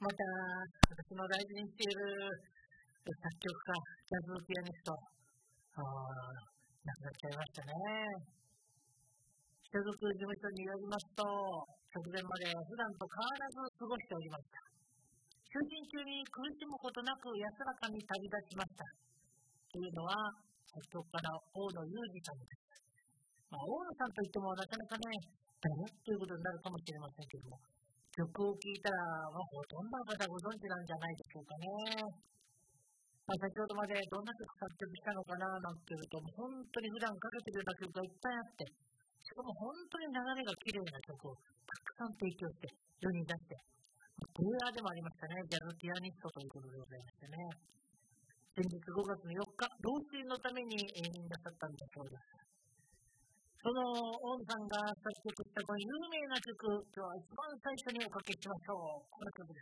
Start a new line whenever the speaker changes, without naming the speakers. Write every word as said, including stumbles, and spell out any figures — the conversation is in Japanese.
また、私の大事にしている作曲家、ジャズピアニスト、亡くなっちゃいましたね。所属事務所によりますと、直前まで普段と変わらず過ごしておりました。就寝中に苦しむことなく安らかに旅立ちました。というのは、作曲家の大野裕二さんです。まあ、大野さんといってもなかなかね、誰ということになるかもしれませんけども、曲を聴いたら、まあ、ほとんどの方ご存知なんじゃないでしょうかね。まあ、先ほどまでどんな曲作曲したのかななんていうと、本当に普段かけてるような曲がいっぱいあって、しかも本当に流れが綺麗な曲をたくさん提供して世に出して、プレイヤーでもありましたね、ジャズピアニストということでございましてね。先日ごがつのよっか、老衰のために演奏なさったんだそうです。その大野さんが作曲したこの有名な曲、今日は一番最初におかけしましょう。この曲です。